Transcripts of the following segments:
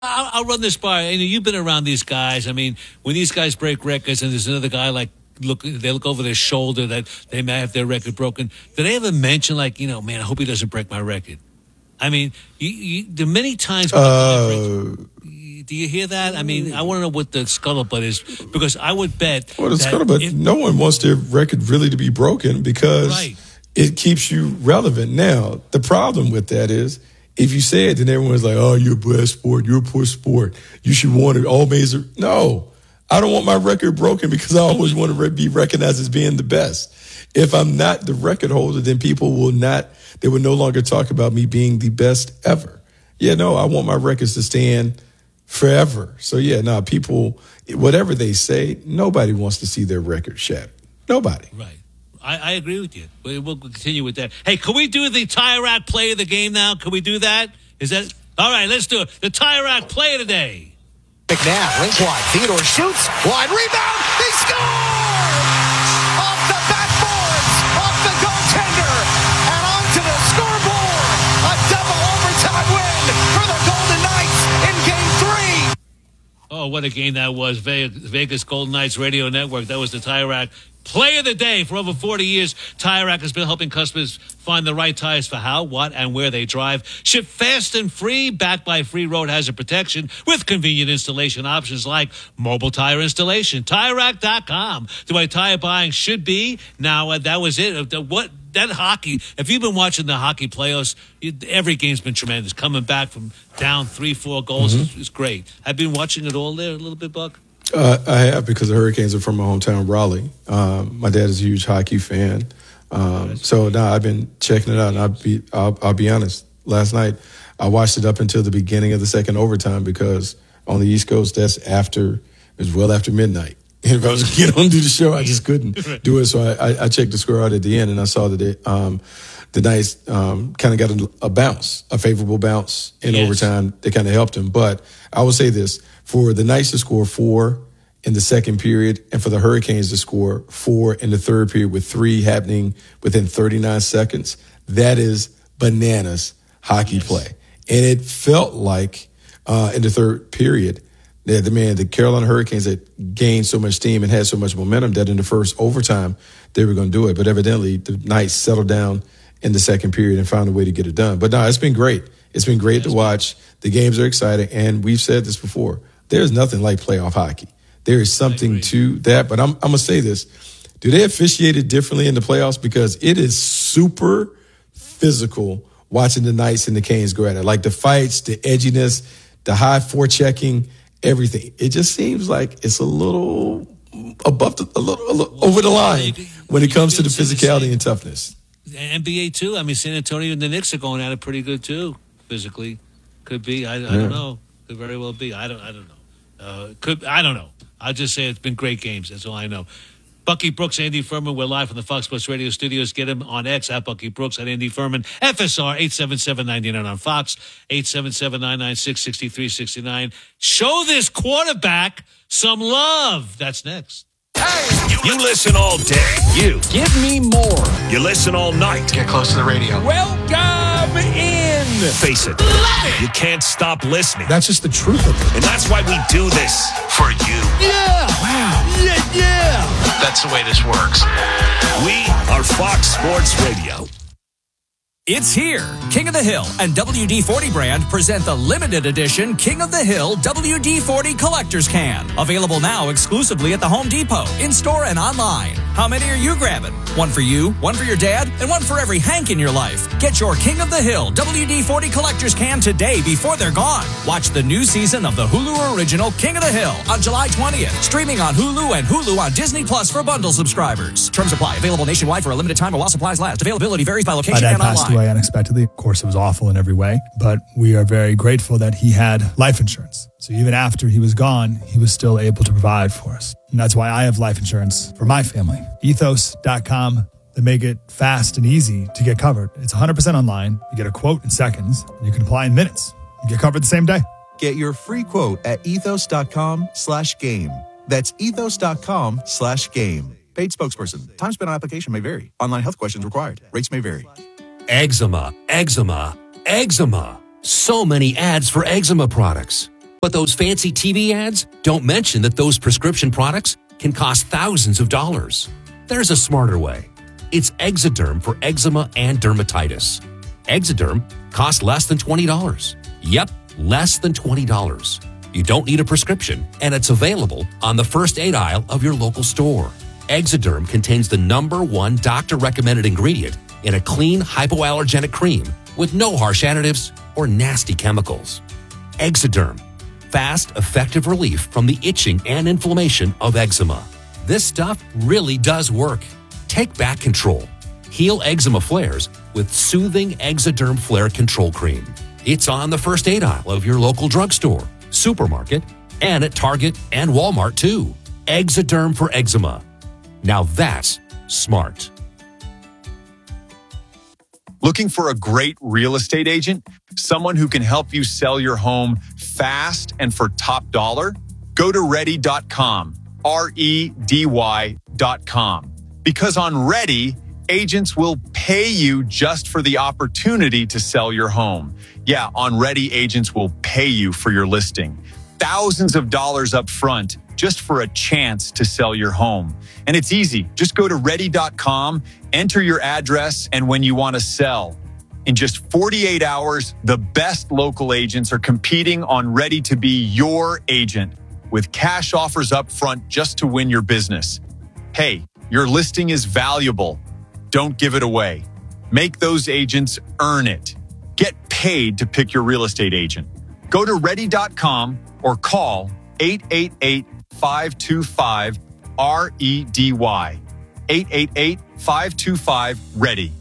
I'll run this by. You've been around these guys. I mean, when these guys break records and there's another guy they look over their shoulder that they may have their record broken. Do they ever mention man, I hope he doesn't break my record? I mean, the many times. Do you hear that? I mean, I want to know what the scuttlebutt is because I would bet. Well, the scuttlebutt, no one wants their record really to be broken because it keeps you relevant. Now, the problem with that is if you say it, then everyone's like, oh, you're a bad sport. You're a poor sport. You should want it all major. No, I don't want my record broken because I always want to be recognized as being the best. If I'm not the record holder, then people will no longer talk about me being the best ever. Yeah, no, I want my records to stand forever. So, people, whatever they say, nobody wants to see their record shattered. Nobody. Right. I agree with you. We'll continue with that. Hey, can we do the Tire Rack play of the game now? Can we do that? All right, let's do it. The Tire Rack play of the day. McNabb, link wide. Theodore shoots. Wide rebound. They score! Off the backboards. Off the goaltender. And onto the scoreboard. A double overtime win for the Golden Knights in Game 3. Oh, what a game that was. Vegas Golden Knights Radio Network. That was the Tire Rack play of the day. For over 40 years, Tire Rack has been helping customers find the right tires for how, what, and where they drive. Ship fast and free, backed by free road hazard protection with convenient installation options like mobile tire installation. TireRack.com. The way tire buying should be. Now, that was it. That hockey, if you've been watching the hockey playoffs, every game's been tremendous. Coming back from down 3-4 goals is great. I've been watching it all there a little bit, Buck. I have because the Hurricanes are from my hometown, Raleigh. My dad is a huge hockey fan. I've been checking it out, and I'll be honest. Last night, I watched it up until the beginning of the second overtime because on the East Coast, it was well after midnight. And if I was going to get on and do the show, I just couldn't do it. So I checked the score out at the end, and I saw that the Knights kind of got a favorable bounce in overtime. They kind of helped them. But I will say this. For the Knights to score 4 in the second period and for the Hurricanes to score 4 in the third period with 3 happening within 39 seconds, that is bananas hockey play. And it felt like in the third period that the Carolina Hurricanes had gained so much steam and had so much momentum that in the first overtime they were going to do it. But evidently the Knights settled down in the second period and found a way to get it done. But no, it's been great. It's been great to watch. The games are exciting. And we've said this before. There's nothing like playoff hockey. There is something to that. But I'm going to say this. Do they officiate it differently in the playoffs? Because it is super physical watching the Knights and the Canes go at it. Like the fights, the edginess, the high forechecking, everything. It just seems like it's a little above a little over the line when it comes to the physicality and toughness. NBA too. I mean, San Antonio and the Knicks are going at it pretty good too, physically. Could be. I don't know. Could very well be. I don't know. I don't know. I'll just say it's been great games. That's all I know. Bucky Brooks, Andy Furman. We're live from the Fox Sports Radio studios. Get him on X at Bucky Brooks, at Andy Furman. FSR 877-99 on Fox, 877-996-6369. Show this quarterback some love. That's next. Hey, you listen all day. You give me more. You listen all night. Get close to the radio. Welcome in. Face it. You can't stop listening. That's just the truth of it. And that's why we do this for you. Yeah. Wow. Yeah. That's the way this works. We are Fox Sports Radio. It's here. King of the Hill and WD-40 brand present the limited edition King of the Hill WD-40 Collector's Can. Available now exclusively at the Home Depot, in-store and online. How many are you grabbing? One for you, one for your dad, and one for every Hank in your life. Get your King of the Hill WD-40 Collector's Can today before they're gone. Watch the new season of the Hulu original King of the Hill on July 20th. Streaming on Hulu and Hulu on Disney Plus for bundle subscribers. Terms apply. Available nationwide for a limited time or while supplies last. Availability varies by location and online. Away unexpectedly. Of course, it was awful in every way, but we are very grateful that he had life insurance. So even after he was gone, he was still able to provide for us. And that's why I have life insurance for my family. Ethos.com. They make it fast and easy to get covered. It's 100% online. You get a quote in seconds, and you can apply in minutes. You get covered the same day. Get your free quote at ethos.com/game. That's ethos.com/game. Paid spokesperson. Time spent on application may vary. Online health questions required. Rates may vary. Eczema, eczema, eczema. So many ads for eczema products. But those fancy TV ads don't mention that those prescription products can cost thousands of dollars. There's a smarter way. It's Exoderm for eczema and dermatitis. Exoderm costs less than $20. Yep, less than $20. You don't need a prescription, and it's available on the first aid aisle of your local store. Exoderm contains the #1 doctor-recommended ingredient in a clean, hypoallergenic cream with no harsh additives or nasty chemicals. Exoderm. Fast, effective relief from the itching and inflammation of eczema. This stuff really does work. Take back control. Heal eczema flares with soothing Exoderm Flare Control Cream. It's on the first aid aisle of your local drugstore, supermarket, and at Target and Walmart too. Exoderm for eczema. Now that's smart. Looking for a great real estate agent? Someone who can help you sell your home fast and for top dollar? Go to ready.com, REDY.com. Because on Ready, agents will pay you just for the opportunity to sell your home. Yeah, on Ready, agents will pay you for your listing. Thousands of dollars up front just for a chance to sell your home. And it's easy. Just go to ready.com, enter your address, and when you want to sell. In just 48 hours, the best local agents are competing on Ready to be your agent with cash offers up front just to win your business. Hey, your listing is valuable. Don't give it away. Make those agents earn it. Get paid to pick your real estate agent. Go to ready.com or call 888-525-REDY. 888-525-READY.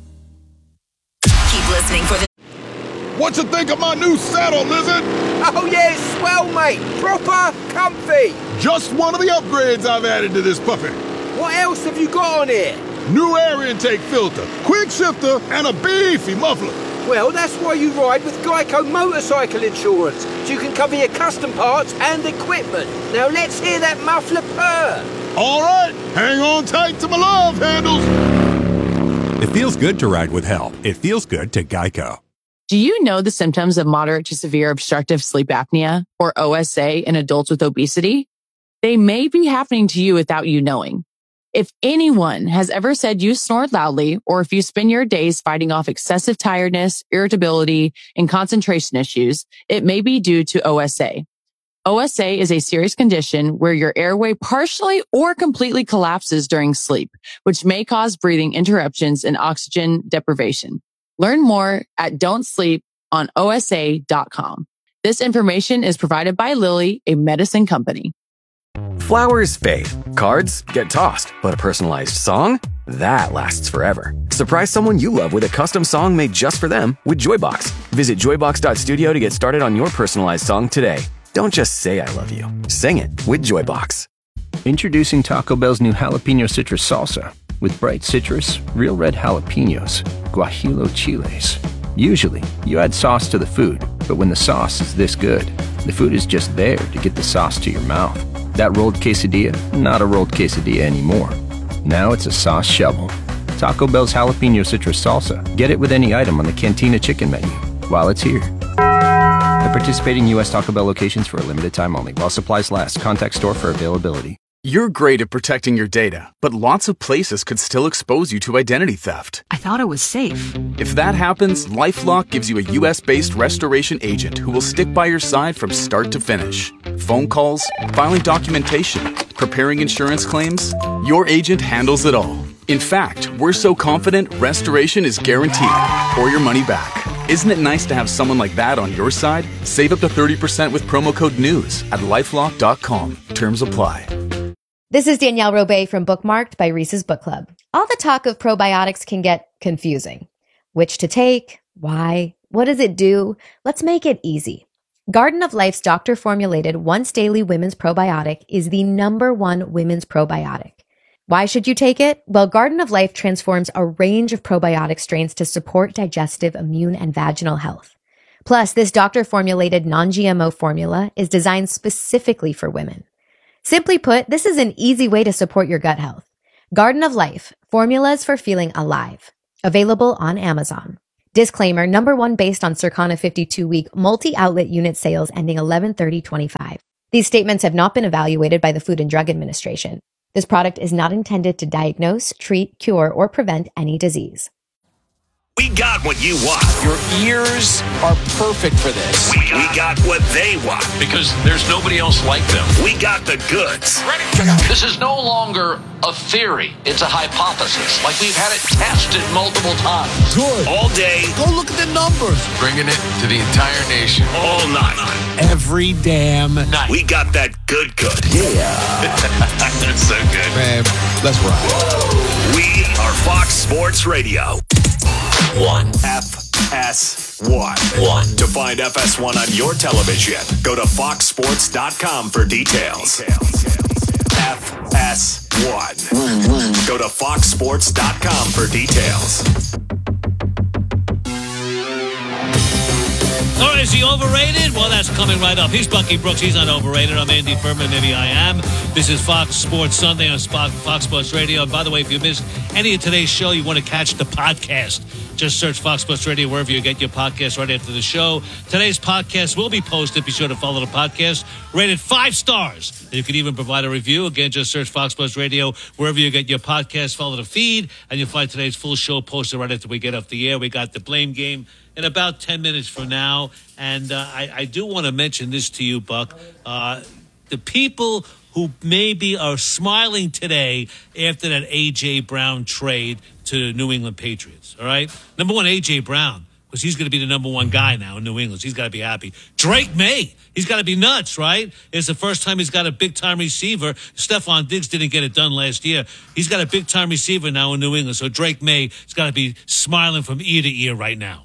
Keep listening for the... What you think of my new saddle, Lizard? Oh yeah, it's swell, mate. Proper comfy. Just one of the upgrades I've added to this puppy. What else have you got on here? New air intake filter, quick shifter, and a beefy muffler. Well, that's why you ride with Geico Motorcycle Insurance, so you can cover your custom parts and equipment. Now let's hear that muffler purr. All right, hang on tight to my love handles. It feels good to ride with help. It feels good to Geico. Do you know the symptoms of moderate to severe obstructive sleep apnea, or OSA, in adults with obesity? They may be happening to you without you knowing. If anyone has ever said you snore loudly, or if you spend your days fighting off excessive tiredness, irritability, and concentration issues, it may be due to OSA. OSA is a serious condition where your airway partially or completely collapses during sleep, which may cause breathing interruptions and oxygen deprivation. Learn more at don'tsleeponosa.com. This information is provided by Lilly, a medicine company. Flowers fade, cards get tossed, but a personalized song? That lasts forever. Surprise someone you love with a custom song made just for them with Joybox. Visit joybox.studio to get started on your personalized song today. Don't just say I love you. Sing it with Joybox. Introducing Taco Bell's new jalapeno citrus salsa with bright citrus, real red jalapenos, guajillo chiles. Usually, you add sauce to the food, but when the sauce is this good, the food is just there to get the sauce to your mouth. That rolled quesadilla, not a rolled quesadilla anymore. Now it's a sauce shovel. Taco Bell's jalapeno citrus salsa. Get it with any item on the Cantina chicken menu while it's here. At participating U.S. Taco Bell locations for a limited time only. While supplies last. Contact store for availability. You're great at protecting your data, but lots of places could still expose you to identity theft. I thought it was safe. If that happens, LifeLock gives you a U.S.-based restoration agent who will stick by your side from start to finish. Phone calls, filing documentation, preparing insurance claims, your agent handles it all. In fact, we're so confident restoration is guaranteed or your money back. Isn't it nice to have someone like that on your side? Save up to 30% with promo code NEWS at LifeLock.com. Terms apply. This is Danielle Robay from Bookmarked by Reese's Book Club. All the talk of probiotics can get confusing. Which to take? Why? What does it do? Let's make it easy. Garden of Life's doctor-formulated once-daily women's probiotic is the #1 women's probiotic. Why should you take it? Well, Garden of Life transforms a range of probiotic strains to support digestive, immune, and vaginal health. Plus, this doctor-formulated non-GMO formula is designed specifically for women. Simply put, this is an easy way to support your gut health. Garden of Life, formulas for feeling alive. Available on Amazon. Disclaimer, number one based on Circana 52-week multi-outlet unit sales ending 11/30/25. These statements have not been evaluated by the Food and Drug Administration. This product is not intended to diagnose, treat, cure, or prevent any disease. We got what you want. Your ears are perfect for this. We got what they want. Because there's nobody else like them. We got the goods. Ready? This is no longer a theory. It's a hypothesis. Like we've had it tested multiple times. Good. All day. Go look at the numbers. Bringing it to the entire nation. All night. Every damn night. We got that good. Yeah. That's so good. Man, let's rock. We are Fox Sports Radio. 1. FS1. To find FS1 on your television, go to foxsports.com for details. FS1. Go to foxsports.com for details. All right, is he overrated? Well, that's coming right up. He's Bucky Brooks. He's not overrated. I'm Andy Furman. Maybe I am. This is Fox Sports Sunday on Fox Sports Radio. And by the way, if you missed any of today's show, you want to catch the podcast, just search Fox Sports Radio wherever you get your podcast right after the show. Today's podcast will be posted. Be sure to follow the podcast. Rated 5 stars. And you can even provide a review. Again, just search Fox Sports Radio wherever you get your podcast. Follow the feed, and you'll find today's full show posted right after we get off the air. We got the Blame Game in about 10 minutes from now. And I do want to mention this to you, Buck. The people who maybe are smiling today after that A.J. Brown trade to the New England Patriots, all right? Number one, A.J. Brown, because he's going to be the number one guy now in New England. He's got to be happy. Drake May, he's got to be nuts, right? It's the first time he's got a big-time receiver. Stephon Diggs didn't get it done last year. He's got a big-time receiver now in New England, so Drake May has got to be smiling from ear to ear right now.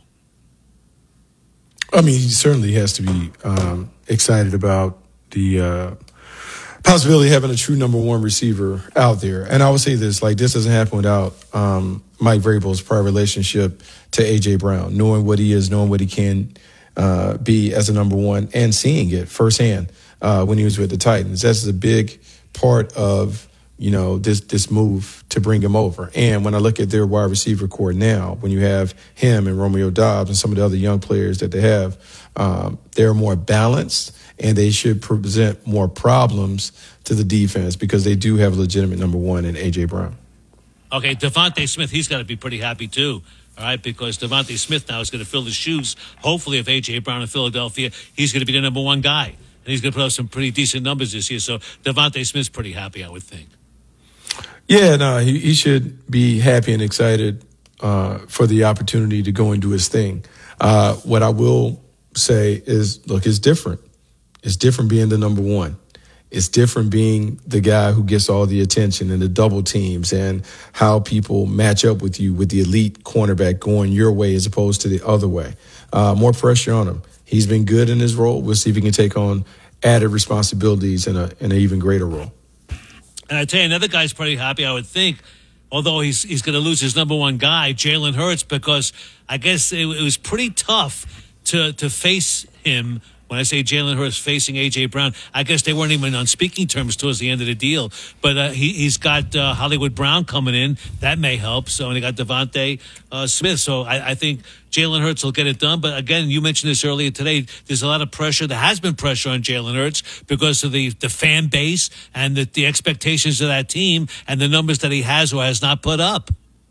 I mean, he certainly has to be excited about the possibility of having a true number one receiver out there. And I would say this, like, this doesn't happen without Mike Vrabel's prior relationship to A.J. Brown, knowing what he is, knowing what he can be as a number one, and seeing it firsthand when he was with the Titans. That's a big part of, you know, this move to bring him over. And when I look at their wide receiver core now, when you have him and Romeo Doubs and some of the other young players that they have, they're more balanced, and they should present more problems to the defense because they do have a legitimate number one in A.J. Brown. Okay, Devontae Smith, he's got to be pretty happy too, all right, because Devontae Smith now is going to fill the shoes. Hopefully, if A.J. Brown in Philadelphia, he's going to be the number one guy, and he's going to put up some pretty decent numbers this year. So Devontae Smith's pretty happy, I would think. Yeah, no, he should be happy and excited for the opportunity to go and do his thing. What I will say is, look, it's different. It's different being the number one. It's different being the guy who gets all the attention and the double teams and how people match up with you with the elite cornerback going your way as opposed to the other way. More pressure on him. He's been good in his role. We'll see if he can take on added responsibilities in an even greater role. And I tell you, another guy's pretty happy, I would think, although he's going to lose his number one guy, Jalen Hurts, because I guess it was pretty tough to face him. When I say Jalen Hurts facing A.J. Brown, I guess they weren't even on speaking terms towards the end of the deal. But he's got Hollywood Brown coming in. That may help. So, and they got Devontae Smith. So I think Jalen Hurts will get it done. But again, you mentioned this earlier today. There's a lot of pressure. There has been pressure on Jalen Hurts because of the fan base and the expectations of that team and the numbers that he has or has not put up.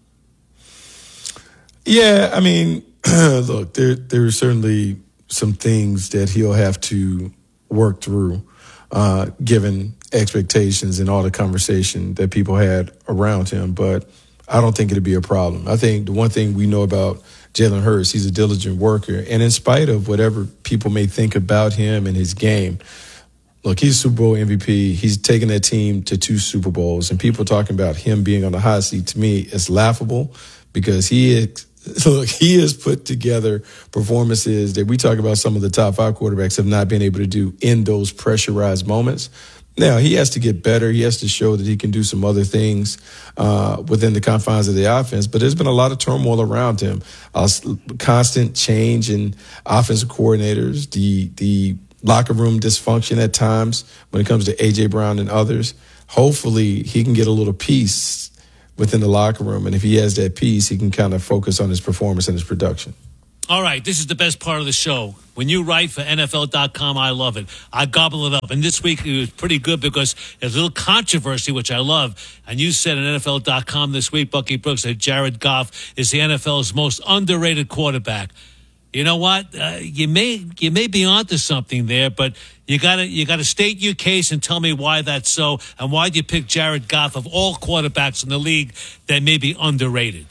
Yeah, I mean, look, there's certainly some things that he'll have to work through, given expectations and all the conversation that people had around him. But I don't think it'll be a problem. I think the one thing we know about Jalen Hurts, he's a diligent worker. And in spite of whatever people may think about him and his game, look, he's Super Bowl MVP. He's taken that team to 2 Super Bowls. And people talking about him being on the hot seat, to me, is laughable because he has put together performances that we talk about some of the top 5 quarterbacks have not been able to do in those pressurized moments. Now, he has to get better. He has to show that he can do some other things within the confines of the offense. But there's been a lot of turmoil around him. Constant change in offensive coordinators, the locker room dysfunction at times when it comes to A.J. Brown and others. Hopefully, he can get a little peace within the locker room. And if he has that piece, he can kind of focus on his performance and his production. All right, this is the best part of the show. When you write for NFL.com, I love it. I gobble it up. And this week it was pretty good because there's a little controversy, which I love. And you said in NFL.com this week, Bucky Brooks, that Jared Goff is the NFL's most underrated quarterback. You know what? You may be onto something there, but you gotta state your case and tell me why that's so, and why you pick Jared Goff of all quarterbacks in the league that may be underrated.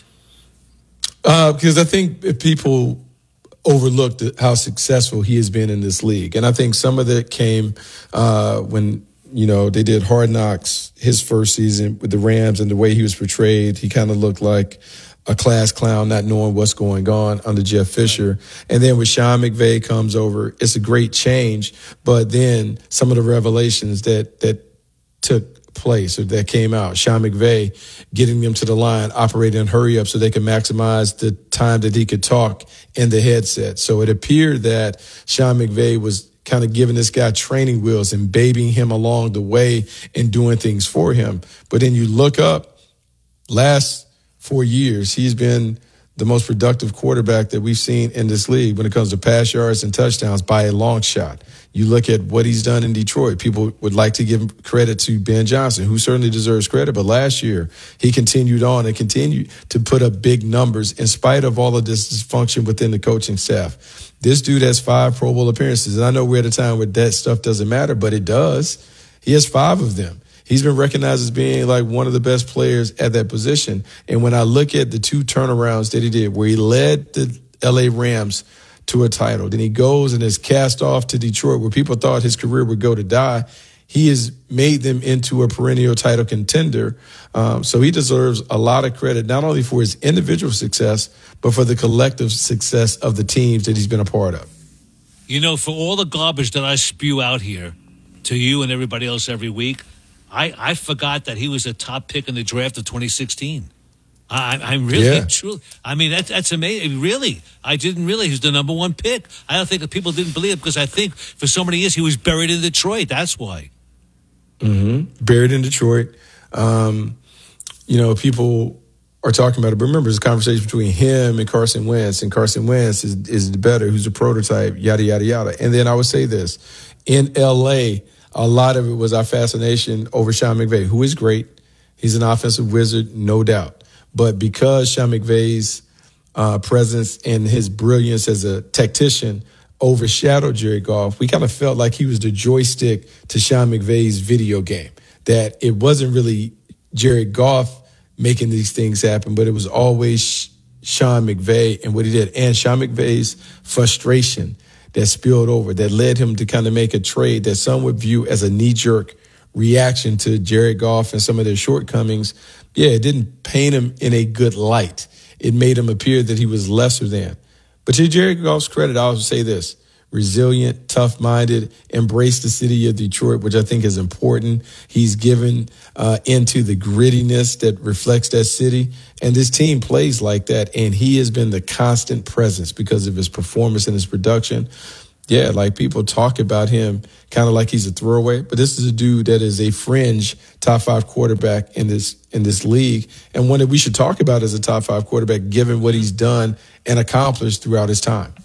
Because I think people overlooked how successful he has been in this league. And I think some of that came when, they did Hard Knocks his first season with the Rams, and the way he was portrayed, he kind of looked like a class clown, not knowing what's going on under Jeff Fisher. And then when Sean McVay comes over, it's a great change. But then some of the revelations that took place or that came out, Sean McVay getting them to the line, operating in hurry up so they could maximize the time that he could talk in the headset. So it appeared that Sean McVay was kind of giving this guy training wheels and babying him along the way and doing things for him. But then you look up, last 4 years, he's been the most productive quarterback that we've seen in this league when it comes to pass yards and touchdowns by a long shot. You look at what he's done in Detroit. People would like to give credit to Ben Johnson, who certainly deserves credit. But last year, he continued on and continued to put up big numbers in spite of all of this dysfunction within the coaching staff. This dude has 5 Pro Bowl appearances. And I know we're at a time where that stuff doesn't matter, but it does. He has 5 of them. He's been recognized as being like one of the best players at that position. And when I look at the 2 turnarounds that he did, where he led the LA Rams to a title, then he goes and is cast off to Detroit, where people thought his career would go to die. He has made them into a perennial title contender. So he deserves a lot of credit, not only for his individual success, but for the collective success of the teams that he's been a part of. For all the garbage that I spew out here to you and everybody else every week, I forgot that he was a top pick in the draft of 2016. I'm really, truly. I mean, that's amazing. Really, I didn't realize he was the number 1 pick. I don't think that people didn't believe it because I think for so many years he was buried in Detroit. That's why. Buried in Detroit. People are talking about it. But remember, there's a conversation between him and Carson Wentz is the better, who's a prototype, yada, yada, yada. And then I would say this. In L.A., a lot of it was our fascination over Sean McVay, who is great. He's an offensive wizard, no doubt. But because Sean McVay's presence and his brilliance as a tactician overshadowed Jared Goff, we kind of felt like he was the joystick to Sean McVay's video game, that it wasn't really Jared Goff making these things happen, but it was always Sean McVay and what he did. And Sean McVay's frustration that spilled over, that led him to kind of make a trade that some would view as a knee-jerk reaction to Jared Goff and some of their shortcomings. Yeah, it didn't paint him in a good light. It made him appear that he was lesser than. But to Jared Goff's credit, I would say this: resilient, tough-minded, embraced the city of Detroit, which I think is important. He's given into the grittiness that reflects that city. And this team plays like that, and he has been the constant presence because of his performance and his production. Yeah, like people talk about him kind of like he's a throwaway, but this is a dude that is a fringe top 5 quarterback in this league, and one that we should talk about as a top 5 quarterback given what he's done and accomplished throughout his time.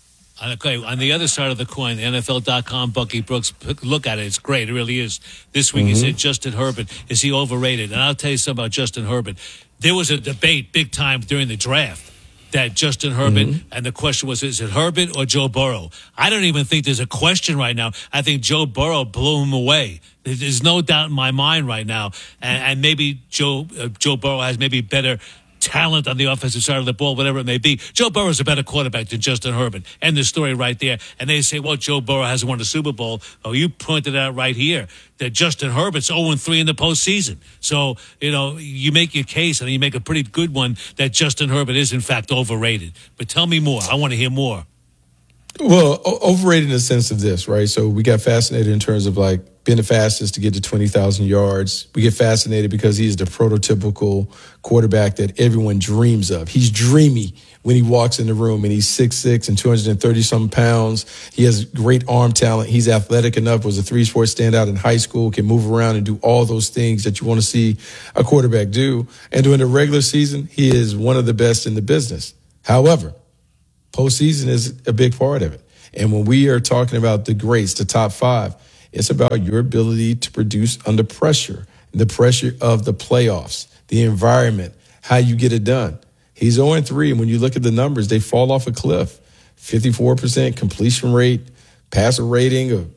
Okay, on the other side of the coin, NFL.com, Bucky Brooks, look at it. It's great. It really is. This week he said Justin Herbert, is he overrated? And I'll tell you something about Justin Herbert. There was a debate big time during the draft that Justin Herbert, and the question was, is it Herbert or Joe Burrow? I don't even think there's a question right now. I think Joe Burrow blew him away. There's no doubt in my mind right now. And maybe Joe Burrow has maybe better talent on the offensive side of the ball, whatever it may be. Joe Burrow is a better quarterback than Justin Herbert. End the story right there. And they say, well, Joe Burrow hasn't won a Super Bowl. Oh, you pointed out right here that Justin Herbert's 0-3 in the postseason. So, you make your case, and you make a pretty good one that Justin Herbert is, in fact, overrated. But tell me more. I want to hear more. Well, overrated in the sense of this, right? So we got fascinated in terms of like being the fastest to get to 20,000 yards. We get fascinated because he's the prototypical quarterback that everyone dreams of. He's dreamy when he walks in the room, and he's 6'6" and 230-something pounds. He has great arm talent. He's athletic enough, was a three-sport standout in high school, can move around and do all those things that you want to see a quarterback do. And during the regular season, he is one of the best in the business. However, postseason is a big part of it. And when we are talking about the greats, the top five, it's about your ability to produce under pressure, the pressure of the playoffs, the environment, how you get it done. He's 0-3, and when you look at the numbers, they fall off a cliff. 54% completion rate, passer rating of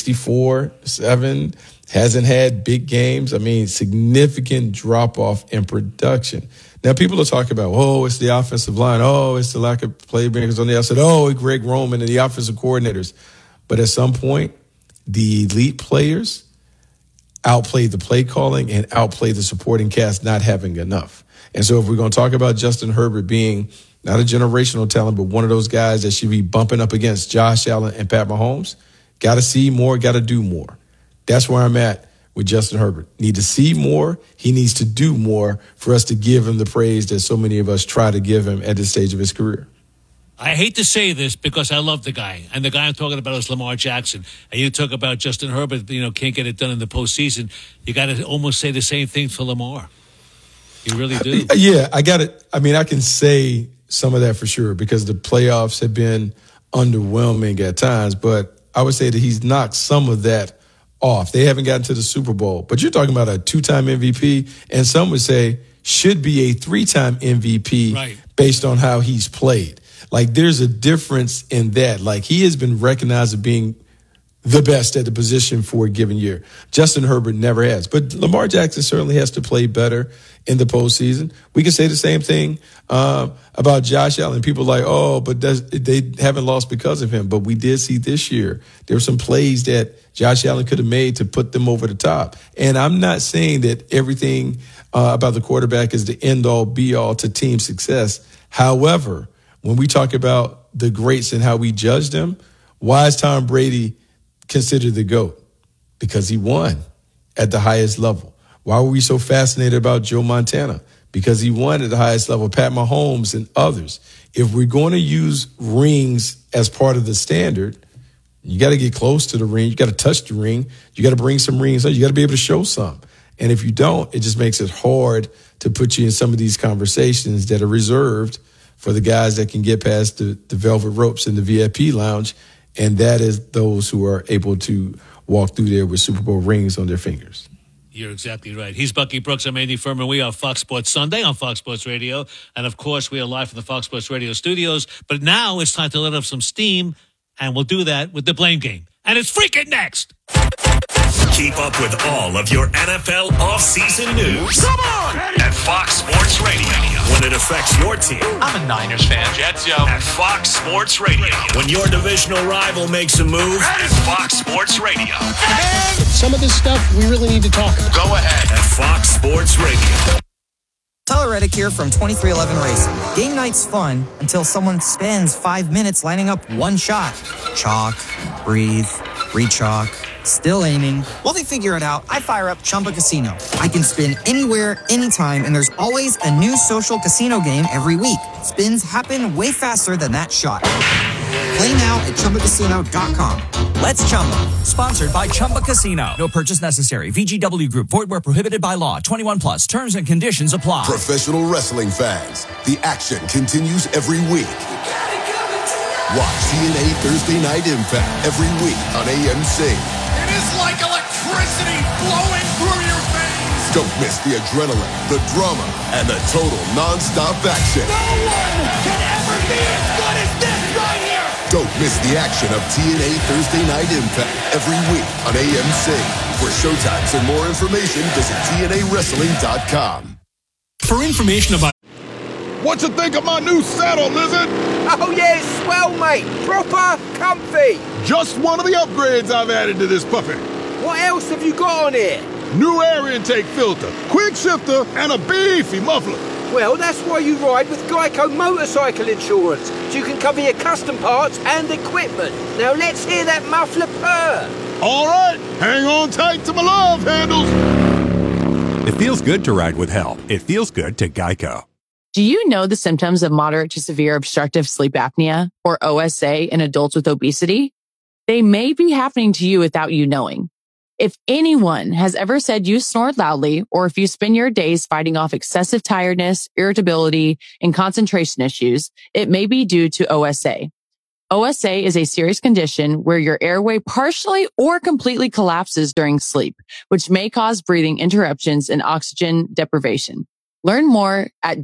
64.7, hasn't had big games. I mean, significant drop-off in production. Now, people are talking about, oh, it's the offensive line. Oh, it's the lack of playmakers on the outside. Oh, Greg Roman and the offensive coordinators. But at some point, the elite players outplay the play calling and outplay the supporting cast not having enough. And so if we're going to talk about Justin Herbert being not a generational talent, but one of those guys that should be bumping up against Josh Allen and Pat Mahomes, got to see more, got to do more. That's where I'm at with Justin Herbert. Need to see more. He needs to do more for us to give him the praise that so many of us try to give him at this stage of his career. I hate to say this because I love the guy. And the guy I'm talking about is Lamar Jackson. And you talk about Justin Herbert, can't get it done in the postseason. You got to almost say the same thing for Lamar. You really do. Yeah, I got it. I mean, I can say some of that for sure because the playoffs have been underwhelming at times. But I would say that he's knocked some of that off. They haven't gotten to the Super Bowl. But you're talking about a 2-time MVP, and some would say should be a 3-time MVP based on how he's played. Like, there's a difference in that. Like, he has been recognized as being the best at the position for a given year. Justin Herbert never has. But Lamar Jackson certainly has to play better in the postseason. We can say the same thing about Josh Allen. People are like, oh, but they haven't lost because of him. But we did see this year there were some plays that Josh Allen could have made to put them over the top. And I'm not saying that everything about the quarterback is the end-all, be-all to team success. However, when we talk about the greats and how we judge them, why is Tom Brady considered the GOAT? Because he won at the highest level. Why were we so fascinated about Joe Montana? Because he won at the highest level, Pat Mahomes and others. If we're going to use rings as part of the standard, you got to get close to the ring. You got to touch the ring. You got to bring some rings. You got to be able to show some. And if you don't, it just makes it hard to put you in some of these conversations that are reserved for the guys that can get past the velvet ropes in the VIP lounge. And that is those who are able to walk through there with Super Bowl rings on their fingers. You're exactly right. He's Bucky Brooks. I'm Andy Furman. We are Fox Sports Sunday on Fox Sports Radio. And, of course, we are live from the Fox Sports Radio studios. But now it's time to let off some steam, and we'll do that with the Blame Game. And it's freaking next. Keep up with all of your NFL offseason news. Come on! At Fox Sports Radio. When it affects your team. I'm a Niners fan. Jets, yo. At Fox Sports Radio. When your divisional rival makes a move. At Fox Sports Radio. Some of this stuff we really need to talk about. Go ahead. At Fox Sports Radio. Tyler Reddick here from 2311 Racing. Game night's fun until someone spends 5 minutes lining up one shot. Chalk, breathe, re-chalk, still aiming. While they figure it out, I fire up Chumba Casino. I can spin anywhere, anytime, and there's always a new social casino game every week. Spins happen way faster than that shot. Play now at ChumbaCasino.com. Let's Chumba. Sponsored by Chumba Casino. No purchase necessary. VGW Group. Void where prohibited by law. 21 plus. Terms and conditions apply. Professional wrestling fans, the action continues every week. Watch TNA Thursday Night Impact every week on AMC. It is like electricity flowing through your veins. Don't miss the adrenaline, the drama, and the total non-stop action. No one can ever be as good as this right here. Don't miss the action of TNA Thursday Night Impact every week on AMC. For showtimes and more information, visit TNAWrestling.com. For information about... What you think of my new saddle, Lizard? Oh, yeah, it's swell, mate. Proper comfy. Just one of the upgrades I've added to this puppy. What else have you got on here? New air intake filter, quick shifter, and a beefy muffler. Well, that's why you ride with Geico Motorcycle Insurance, so you can cover your custom parts and equipment. Now let's hear that muffler purr. All right, hang on tight to my love handles. It feels good to ride with help. It feels good to Geico. Do you know the symptoms of moderate to severe obstructive sleep apnea, or OSA, in adults with obesity? They may be happening to you without you knowing. If anyone has ever said you snore loudly, or if you spend your days fighting off excessive tiredness, irritability, and concentration issues, it may be due to OSA. OSA is a serious condition where your airway partially or completely collapses during sleep, which may cause breathing interruptions and oxygen deprivation. Learn more at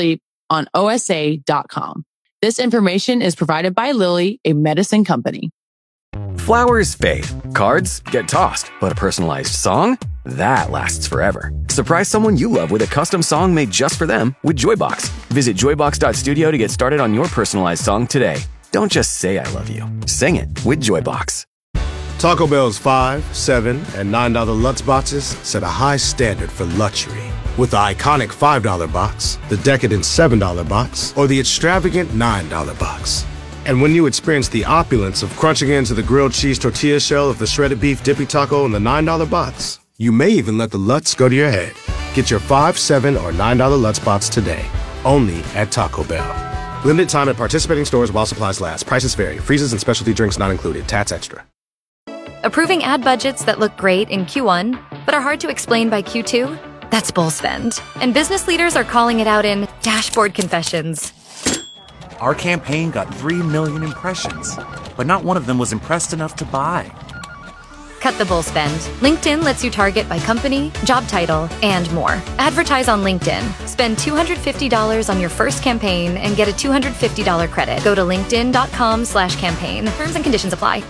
don'tsleeponosa.com. This information is provided by Lilly, a medicine company. Flowers fade, cards get tossed, but a personalized song? That lasts forever. Surprise someone you love with a custom song made just for them with Joybox. Visit joybox.studio to get started on your personalized song today. Don't just say I love you. Sing it with Joybox. Taco Bell's $5, $7, and $9 Lutz boxes set a high standard for luxury. With the iconic $5 box, the decadent $7 box, or the extravagant $9 box. And when you experience the opulence of crunching into the grilled cheese tortilla shell of the shredded beef dippy taco in the $9 box, you may even let the Lutz go to your head. Get your $5, $7, or $9 Lutz box today, only at Taco Bell. Limited time at participating stores while supplies last. Prices vary. Freezes and specialty drinks not included. Tats extra. Approving ad budgets that look great in Q1, but are hard to explain by Q2? That's bull spend. And business leaders are calling it out in dashboard confessions. Our campaign got 3 million impressions, but not one of them was impressed enough to buy. Cut the bull spend. LinkedIn lets you target by company, job title, and more. Advertise on LinkedIn. Spend $250 on your first campaign and get a $250 credit. Go to linkedin.com/campaign. Terms and conditions apply.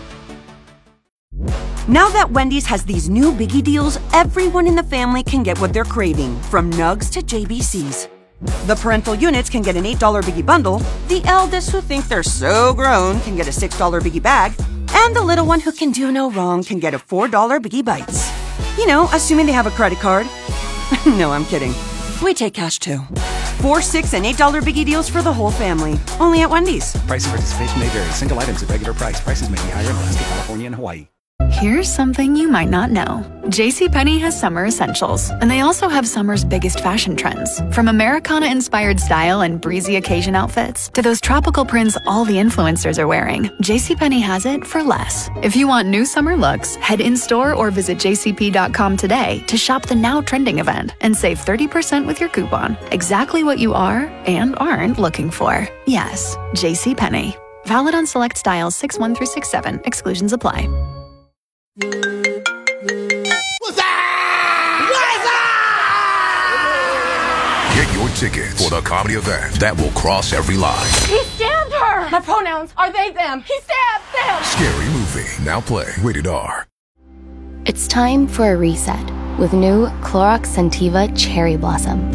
Now that Wendy's has these new biggie deals, everyone in the family can get what they're craving, from nugs to JBCs. The parental units can get an $8 biggie bundle, the eldest who think they're so grown can get a $6 biggie bag, and the little one who can do no wrong can get a $4 biggie bites. You know, assuming they have a credit card. No, I'm kidding. We take cash too. 4, $6, and $8 biggie deals for the whole family. Only at Wendy's. Price and participation may vary. Single items at regular price. Prices may be higher in Alaska, California, and Hawaii. Here's something you might not know. JCPenney has summer essentials, and they also have summer's biggest fashion trends. From Americana-inspired style and breezy occasion outfits to those tropical prints all the influencers are wearing, JCPenney has it for less. If you want new summer looks, head in-store or visit jcp.com today to shop the now trending event and save 30% with your coupon. Exactly what you are and aren't looking for. Yes, JCPenney. Valid on select styles 6/1 through 6/7. Exclusions apply. Get your ticket for the comedy event that will cross every line. He stabbed her! My pronouns are they, them. He stabbed them! Scary Movie. Now play rated R. It's time for a reset with new Clorox Scentiva Cherry Blossom.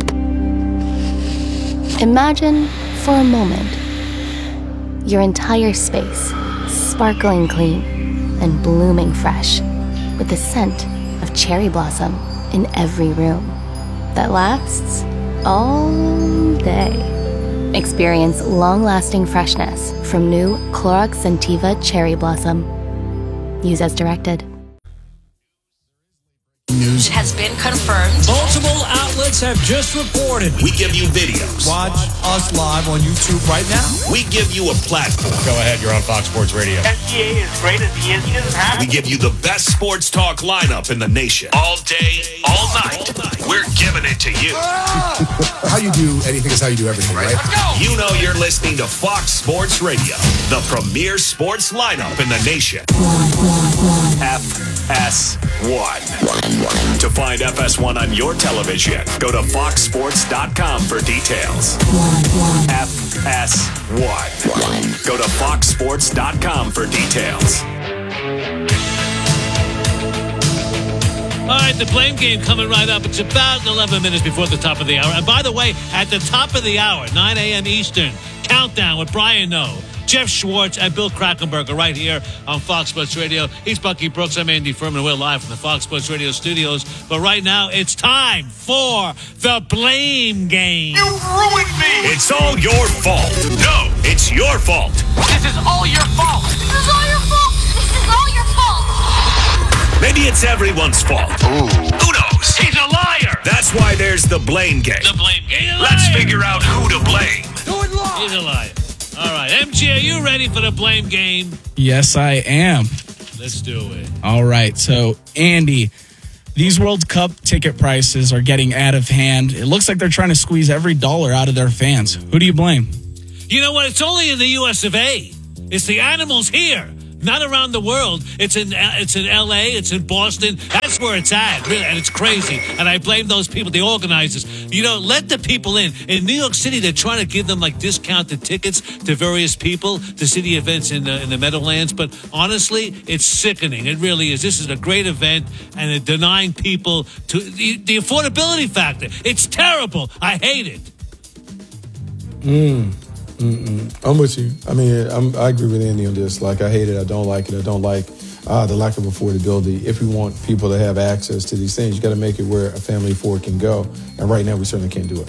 Imagine, for a moment, your entire space sparkling clean and blooming fresh with the scent of cherry blossom in every room that lasts all day. Experience long-lasting freshness from new Clorox Scentiva Cherry Blossom. Use as directed. It has been confirmed. Multiple outlets have just reported. We give you videos. Watch us live on YouTube right now. We give you a platform. Go ahead, you're on Fox Sports Radio. SGA is great as he is. He doesn't have We give you the best sports talk lineup in the nation. All day, all night. We're giving it to you. How you do anything is how you do everything, right? Let's go. You know you're listening to Fox Sports Radio, the premier sports lineup in the nation. FS1. To find FS1 on your television, go to foxsports.com for details. FS1. Go to foxsports.com for details. All right, the blame game coming right up. It's about 11 minutes before the top of the hour. And by the way, at the top of the hour, 9 a.m. Eastern, Countdown with Brian Noe. Jeff Schwartz and Bill Krakenberger right here on Fox Sports Radio. He's Bucky Brooks. I'm Andy Furman. We're live from the Fox Sports Radio studios. But right now, it's time for the Blame Game. You ruined me! It's all your fault. No, it's your fault. This is all your fault. This is all your fault. This is all your fault. Maybe it's everyone's fault. Ooh. Who knows? He's a liar. That's why there's the Blame Game. The Blame Game. Let's figure out who to blame. He's a liar. All right, MG, are you ready for the Blame Game? Yes, I am. Let's do it. All right, so Andy, these World Cup ticket prices are getting out of hand. It looks like they're trying to squeeze every dollar out of their fans. Who do you blame? You know what? It's only in the U.S. of A. It's the animals here, not around the world. It's in L.A., it's in Boston. That's where it's at, really, and it's crazy. And I blame those people, the organizers. You know, let the people in. In New York City, they're trying to give them, like, discounted tickets to various people to see the events in the Meadowlands. But honestly, it's sickening. It really is. This is a great event, and they're denying people to the affordability factor. It's terrible. I hate it. I'm with you. I mean, I agree with Andy on this. Like, I hate it. I don't like it. I don't like the lack of affordability. If we want people to have access to these things, you got to make it where a family of four can go. And right now, we certainly can't do it.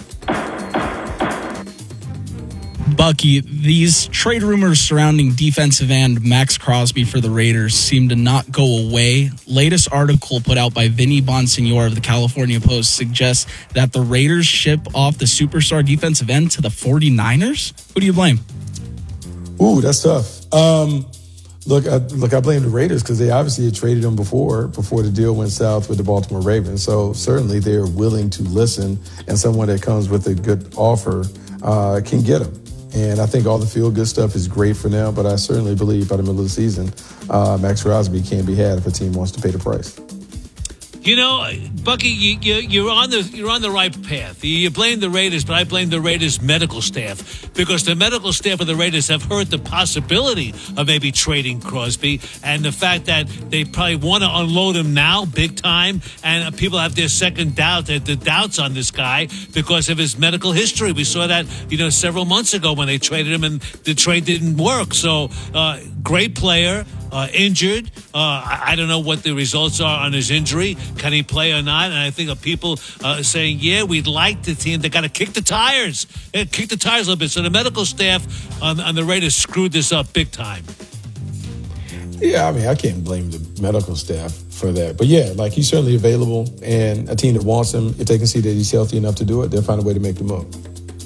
Bucky, these trade rumors surrounding defensive end Max Crosby for the Raiders seem to not go away. Latest article put out by Vinny Bonsignore of the California Post suggests that the Raiders ship off the superstar defensive end to the 49ers. Who do you blame? Ooh, that's tough. Look, I blame the Raiders because they obviously had traded him before the deal went south with the Baltimore Ravens. So certainly they're willing to listen, and someone that comes with a good offer can get him. And I think all the feel-good stuff is great for now, but I certainly believe by the middle of the season, Max Crosby can't be had if a team wants to pay the price. You know, Bucky, you're on the right path. You blame the Raiders, but I blame the Raiders' medical staff because the medical staff of the Raiders have heard the possibility of maybe trading Crosby and the fact that they probably want to unload him now big time, and people have their second doubt, the doubts on this guy because of his medical history. We saw that, several months ago when they traded him and the trade didn't work. So, great player. Injured. I don't know what the results are on his injury. Can he play or not? And I think of people saying, yeah, we'd like the team. They got to kick the tires. Kick the tires a little bit. So the medical staff on the Raiders screwed this up big time. Yeah, I mean, I can't blame the medical staff for that. But yeah, like he's certainly available, and a team that wants him, if they can see that he's healthy enough to do it, they'll find a way to make the move.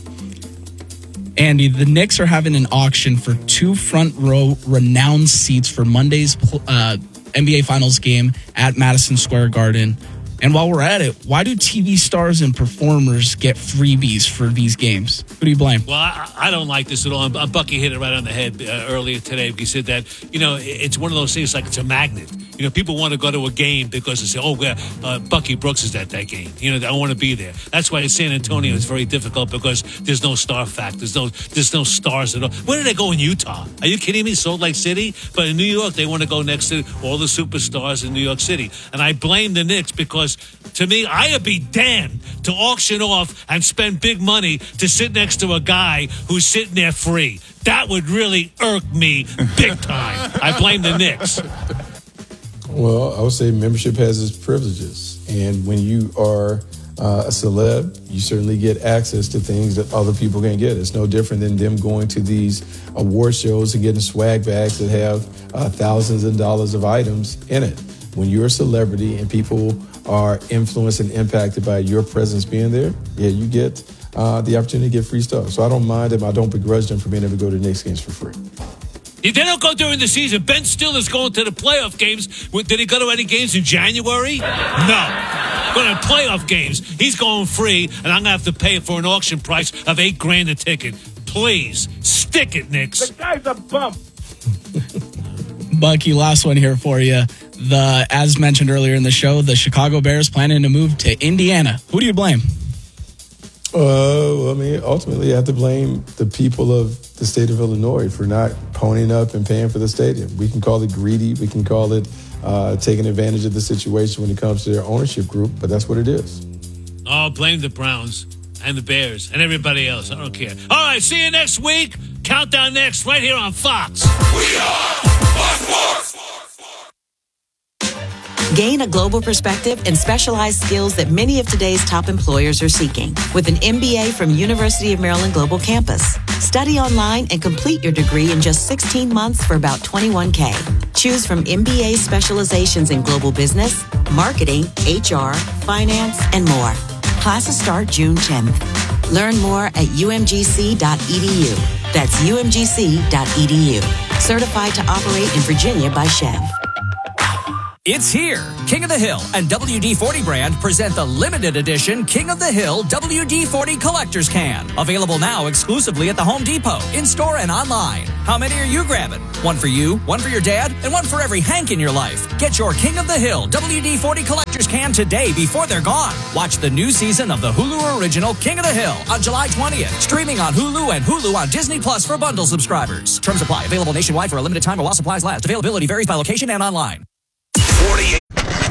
Andy, the Knicks are having an auction for 2 front-row renowned seats for Monday's NBA Finals game at Madison Square Garden. And while we're at it, why do TV stars and performers get freebies for these games? Who do you blame? Well, I don't like this at all. Bucky hit it right on the head earlier today. He said that, it's one of those things like it's a magnet. People want to go to a game because they say, Bucky Brooks is at that game. I want to be there. That's why in San Antonio it's very difficult because there's no star factor. There's no stars at all. Where do they go in Utah? Are you kidding me? Salt Lake City? But in New York, they want to go next to all the superstars in New York City. And I blame the Knicks because to me, I'd be damned to auction off and spend big money to sit next to a guy who's sitting there free. That would really irk me big time. I blame the Knicks. Well, I would say membership has its privileges. And when you are a celeb, you certainly get access to things that other people can't get. It's no different than them going to these award shows and getting swag bags that have thousands of dollars of items in it. When you're a celebrity and people are influenced and impacted by your presence being there, you get the opportunity to get free stuff. So I don't mind them. I don't begrudge them for being able to go to the Knicks games for free. They don't go during the season. Ben Stiller's going to the playoff games. Did he go to any games in January? No. Going to playoff games. He's going free, and I'm going to have to pay for an auction price of $8,000 a ticket. Please, stick it, Knicks. The guy's a bum. Bucky, last one here for you. As mentioned earlier in the show, the Chicago Bears planning to move to Indiana. Who do you blame? I mean, ultimately, you have to blame the people of the state of Illinois for not ponying up and paying for the stadium. We can call it greedy. We can call it taking advantage of the situation when it comes to their ownership group, but that's what it is. Oh, blame the Browns and the Bears and everybody else. I don't care. All right, see you next week. Countdown next, right here on Fox. We are Fox Sports. Gain a global perspective and specialized skills that many of today's top employers are seeking with an MBA from University of Maryland Global Campus. Study online and complete your degree in just 16 months for about $21K. Choose from MBA specializations in global business, marketing, HR, finance, and more. Classes start June 10th. Learn more at umgc.edu. That's umgc.edu. Certified to operate in Virginia by Chev. It's here. King of the Hill and WD-40 brand present the limited edition King of the Hill WD-40 Collector's Can. Available now exclusively at the Home Depot, in-store and online. How many are you grabbing? One for you, one for your dad, and one for every Hank in your life. Get your King of the Hill WD-40 Collector's Can today before they're gone. Watch the new season of the Hulu original King of the Hill on July 20th. Streaming on Hulu and Hulu on Disney Plus for bundle subscribers. Terms apply. Available nationwide for a limited time or while supplies last. Availability varies by location and online. 48.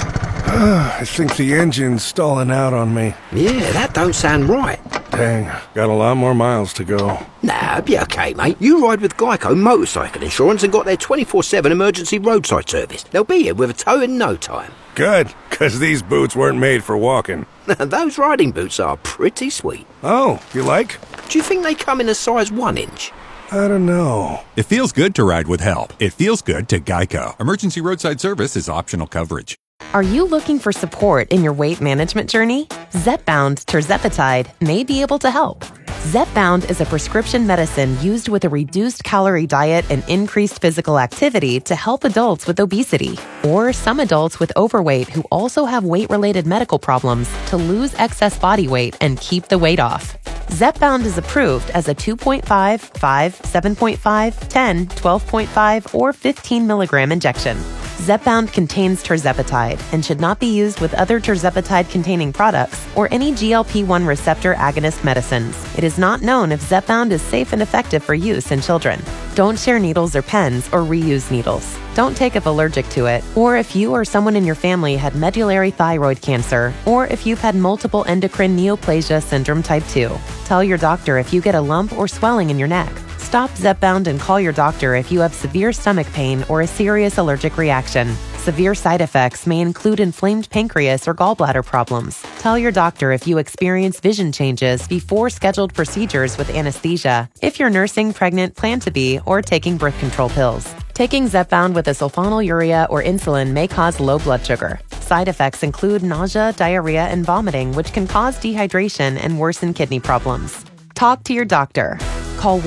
I think the engine's stalling out on me. Yeah, that don't sound right. Dang, got a lot more miles to go. Nah, be okay, mate. You ride with Geico Motorcycle Insurance and got their 24/7 emergency roadside service. They'll be here with a tow in no time. Good, because these boots weren't made for walking. Those riding boots are pretty sweet. Oh, you like? Do you think they come in a size 1 inch? I don't know. It feels good to ride with help. It feels good to Geico. Emergency roadside service is optional coverage. Are you looking for support in your weight management journey? Zepbound tirzepatide may be able to help. Zepbound is a prescription medicine used with a reduced calorie diet and increased physical activity to help adults with obesity or some adults with overweight who also have weight-related medical problems to lose excess body weight and keep the weight off. Zepbound is approved as a 2.5, 5, 7.5, 10, 12.5, or 15 milligram injection. Zepbound contains tirzepatide and should not be used with other tirzepatide-containing products or any GLP-1 receptor agonist medicines. It is not known if Zepbound is safe and effective for use in children. Don't share needles or pens or reuse needles. Don't take if allergic to it, or if you or someone in your family had medullary thyroid cancer, or if you've had multiple endocrine neoplasia syndrome type 2. Tell your doctor if you get a lump or swelling in your neck. Stop Zepbound and call your doctor if you have severe stomach pain or a serious allergic reaction. Severe side effects may include inflamed pancreas or gallbladder problems. Tell your doctor if you experience vision changes before scheduled procedures with anesthesia, if you're nursing, pregnant, plan to be, or taking birth control pills. Taking Zepbound with a sulfonylurea or insulin may cause low blood sugar. Side effects include nausea, diarrhea, and vomiting, which can cause dehydration and worsen kidney problems. Talk to your doctor. Call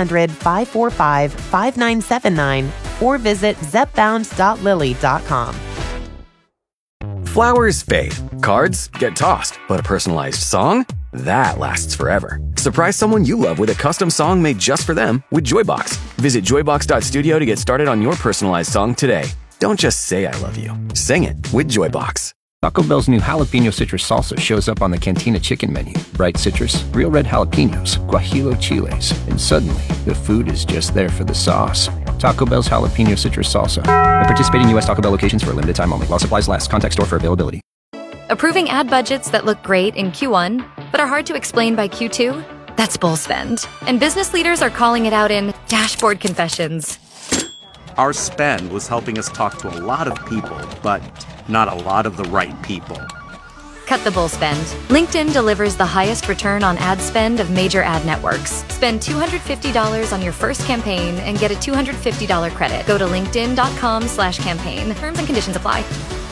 1-800-545-5979 or visit zepbound.lilly.com. Flowers fade, cards get tossed, but a personalized song? That lasts forever. Surprise someone you love with a custom song made just for them with Joybox. Visit joybox.studio to get started on your personalized song today. Don't just say I love you. Sing it with Joybox. Taco Bell's new jalapeno citrus salsa shows up on the Cantina chicken menu. Bright citrus, real red jalapenos, guajillo chiles, and suddenly the food is just there for the sauce. Taco Bell's jalapeno citrus salsa. At participating U.S. Taco Bell locations for a limited time only. While supplies last. Contact store for availability. Approving ad budgets that look great in Q1, but are hard to explain by Q2? That's bull spend. And business leaders are calling it out in dashboard confessions. Our spend was helping us talk to a lot of people, but not a lot of the right people. Cut the bull spend. LinkedIn delivers the highest return on ad spend of major ad networks. Spend $250 on your first campaign and get a $250 credit. Go to linkedin.com/campaign. Terms and conditions apply.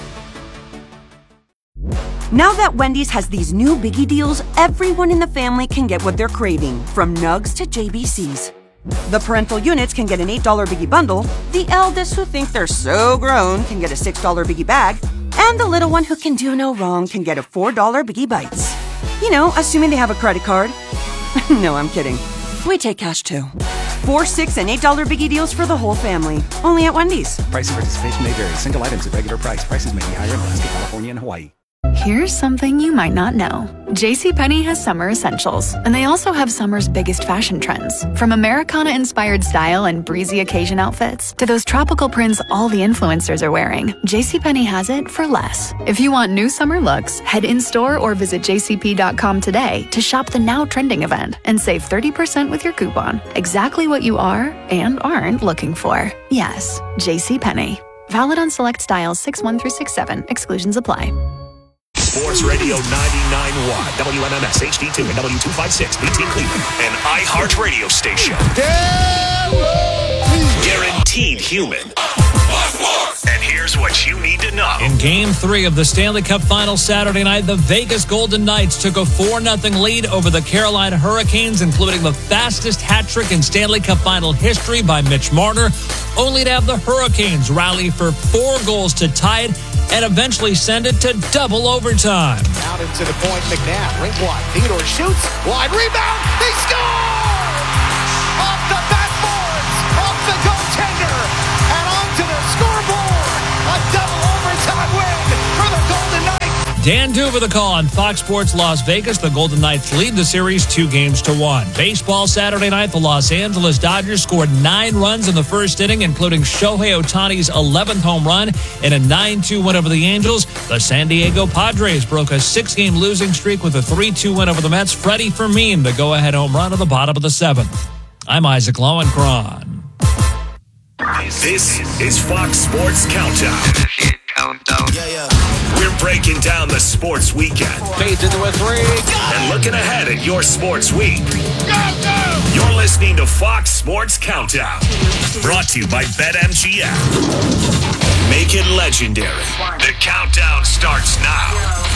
Now that Wendy's has these new biggie deals, everyone in the family can get what they're craving, from nugs to JBCs. The parental units can get an $8 biggie bundle, the eldest who think they're so grown can get a $6 biggie bag, and the little one who can do no wrong can get a $4 biggie bites. You know, assuming they have a credit card. No, I'm kidding. We take cash too. 4, $6, and $8 biggie deals for the whole family. Only at Wendy's. Price and participation may vary. Single items at regular price. Prices may be higher in Alaska, California, and Hawaii. Here's something you might not know. JCPenney has summer essentials, and they also have summer's biggest fashion trends. From Americana-inspired style and breezy occasion outfits to those tropical prints all the influencers are wearing, JCPenney has it for less. If you want new summer looks, head in-store or visit jcp.com today to shop the now trending event and save 30% with your coupon. Exactly what you are and aren't looking for. Yes, JCPenney. Valid on select styles 6-1 through 6-7. Exclusions apply. Sports Radio 99.1, WMMS HD2 and W256, BT Cleveland, an iHeart radio station. Guaranteed human. And here's what you need to know. In Game 3 of the Stanley Cup Final Saturday night, the Vegas Golden Knights took a 4-0 lead over the Carolina Hurricanes, including the fastest hat trick in Stanley Cup Final history by Mitch Marner, only to have the Hurricanes rally for 4 goals to tie it and eventually send it to double overtime. Out into the point, McNabb, rink wide. Theodore shoots, wide rebound, they score! Off the backboards, off the goaltender, and onto the scoreboard. A double overtime win for the Golden Knights. Dan Duva the call on Fox Sports Las Vegas. The Golden Knights lead the series 2-1. Baseball Saturday night, the Los Angeles Dodgers scored 9 runs in the first inning, including Shohei Ohtani's 11th home run in a 9-2 win over the Angels. The San Diego Padres broke a 6-game losing streak with a 3-2 win over the Mets. Freddie Fermin, the go-ahead home run at the bottom of the 7th. I'm Isaac Lowenkron. This is Fox Sports Countdown. We're breaking down the sports weekend. Fades into a 3. And looking ahead at your sports week. You're listening to Fox Sports Countdown. Brought to you by BetMGM. Make it legendary. The countdown starts now.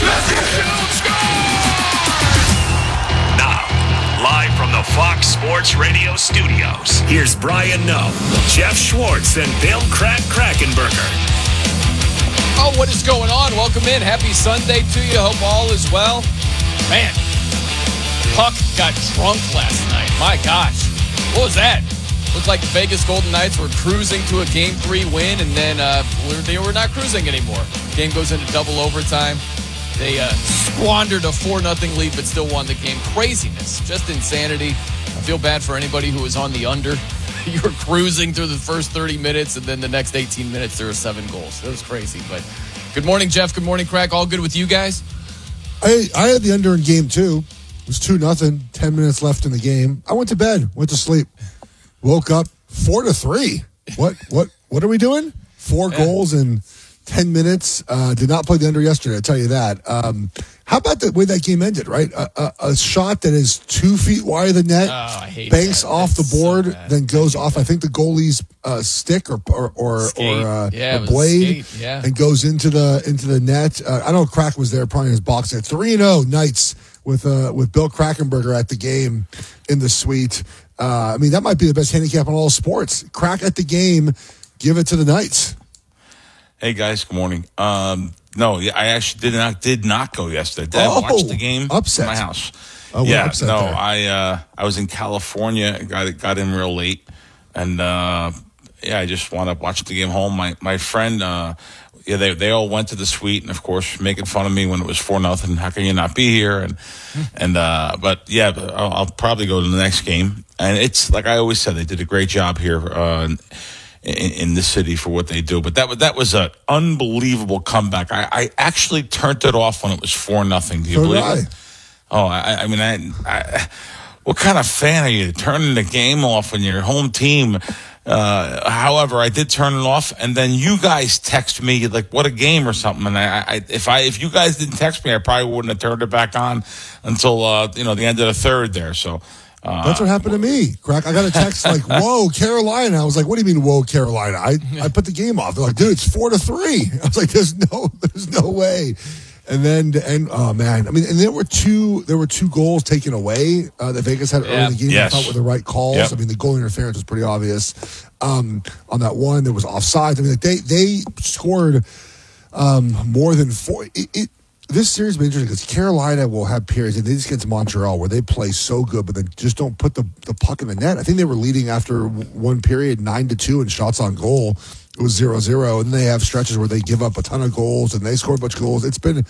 Now, live from the Fox Sports Radio studios, here's Brian Noe, Jeff Schwartz, and Bill Krakenberger. Oh, what is going on? Welcome in. Happy Sunday to you. Hope all is well. Man, Puck got drunk last night. My gosh. What was that? Looked like the Vegas Golden Knights were cruising to a Game 3 win, and then they were not cruising anymore. Game goes into double overtime. They squandered a 4-0 lead, but still won the game. Craziness. Just insanity. I feel bad for anybody who was on the under. You were cruising through the first 30 minutes, and then the next 18 minutes, there were 7 goals. It was crazy. But good morning, Jeff. Good morning, Crack. All good with you guys? I had the under in game 2. It was 2-0, 10 minutes left in the game. I went to bed, went to sleep, woke up 4-3. What are we doing? 4 goals in 10 minutes. Did not play the under yesterday, I'll tell you that. How about the way that game ended, right? A shot that is 2 feet wide of the net, banks off the board, then goes off, I think, the goalie's stick or blade, and goes into the net. I know Crack was there, probably in his box there. 3-0 Knights with Bill Krakenberger at the game in the suite. I mean, that might be the best handicap in all sports. Crack at the game, give it to the Knights. Hey guys, good morning. No, I actually did not go yesterday. I watched the game upset. At my house. Oh, yeah, upset no, there. I was in California. Got in real late, and I just want to watch the game home. My friend, they all went to the suite, and of course, making fun of me when it was 4-0. How can you not be here? But I'll probably go to the next game. And it's like I always said, they did a great job here. In this city for what they do. But that was an unbelievable comeback. I actually turned it off when it was 4-0. Do you believe it? Oh, I mean, what kind of fan are you? Turning the game off when your home team. However, I did turn it off, and then you guys text me like, "What a game" or something. And if you guys didn't text me, I probably wouldn't have turned it back on until the end of the third there. So. That's what happened to me, Crack. I got a text like, "Whoa, Carolina!" I was like, "What do you mean, whoa, Carolina?" I put the game off. They're like, "Dude, it's 4-3." I was like, "There's no way." And then, oh man, I mean, and there were two goals taken away that Vegas had early in the game. Yes. I thought were the right calls. Yep. I mean, the goal interference was pretty obvious. On that one, there was offside. I mean, they scored more than 4. This series has been interesting because Carolina will have periods, and they just get to Montreal where they play so good, but then just don't put the puck in the net. I think they were leading after one period 9-2 in shots on goal. It was 0-0, and then they have stretches where they give up a ton of goals and they score a bunch of goals. It's been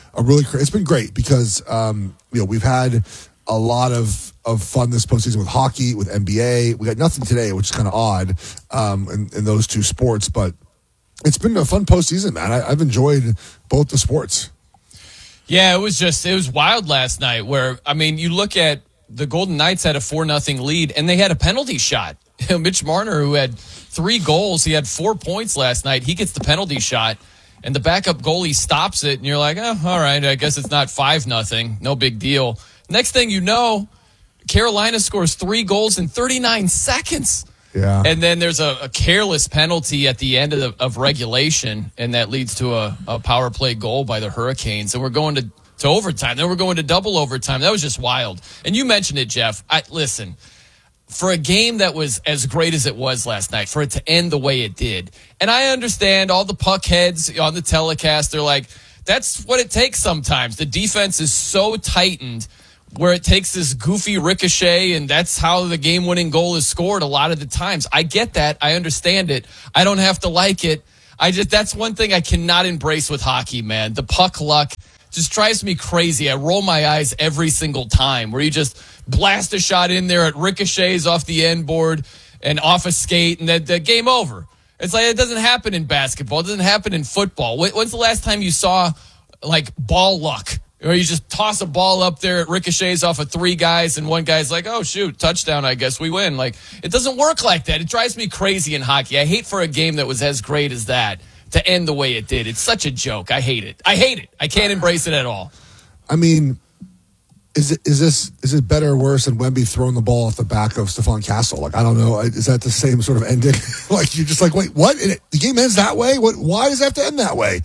it's been great because we've had a lot of fun this postseason with hockey, with NBA. We got nothing today, which is kind of odd in those two sports, but it's been a fun postseason, man. I've enjoyed both the sports. Yeah, it was wild last night where, I mean, you look at the Golden Knights had a 4-0 lead and they had a penalty shot. Mitch Marner, who had 3 goals, he had 4 points last night. He gets the penalty shot and the backup goalie stops it and you're like, oh, all right, I guess it's not 5-0. No big deal. Next thing you know, Carolina scores 3 goals in 39 seconds. Yeah. And then there's a careless penalty at the end of regulation, and that leads to a power play goal by the Hurricanes. And we're going to overtime. Then we're going to double overtime. That was just wild. And you mentioned it, Jeff. Listen, for a game that was as great as it was last night, for it to end the way it did, and I understand all the puck heads on the telecast, they're like, that's what it takes sometimes. The defense is so tightened where it takes this goofy ricochet, and that's how the game-winning goal is scored a lot of the times. I get that. I understand it. I don't have to like it. That's one thing I cannot embrace with hockey, man. The puck luck just drives me crazy. I roll my eyes every single time where you just blast a shot in there, it ricochets off the end board and off a skate, and the game over. It's like it doesn't happen in basketball. It doesn't happen in football. When's the last time you saw, like, ball luck? Or you just toss a ball up there, it ricochets off of 3 guys, and one guy's like, oh, shoot, touchdown, I guess we win. Like, it doesn't work like that. It drives me crazy in hockey. I hate for a game that was as great as that to end the way it did. It's such a joke. I hate it. I can't embrace it at all. I mean, is it better or worse than Wemby throwing the ball off the back of Stephon Castle? Like, I don't know. Is that the same sort of ending? Like, you're just like, wait, what? The game ends that way? Why does it have to end that way?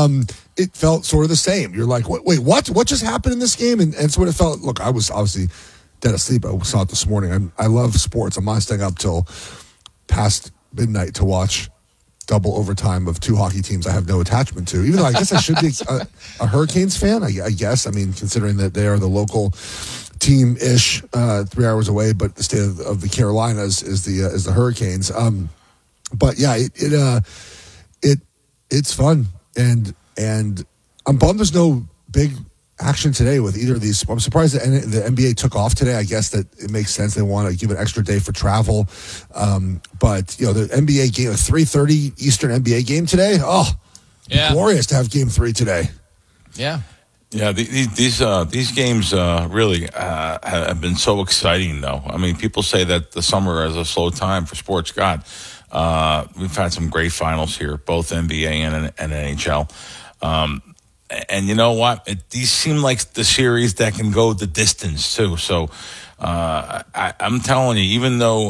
It felt sort of the same. You're like, wait, what? What just happened in this game? And so what it felt. Look, I was obviously dead asleep. I saw it this morning. I love sports. I'm not staying up till past midnight to watch double overtime of 2 hockey teams I have no attachment to. Even though I guess I should be a Hurricanes fan. I guess. I mean, considering that they are the local team-ish, 3 hours away, but the state of the Carolinas is the Hurricanes. But yeah, it's fun and I'm bummed there's no big action today with either of these. I'm surprised that the NBA took off today. I guess that it makes sense. They want to give an extra day for travel. But the NBA game, a 3:30 Eastern NBA game today. Oh, yeah, glorious to have Game 3 today. Yeah. Yeah, these games really have been so exciting, though. I mean, people say that the summer is a slow time for sports. God, we've had some great finals here, both NBA and NHL. And you know what? These seem like the series that can go the distance too. So I'm telling you, even though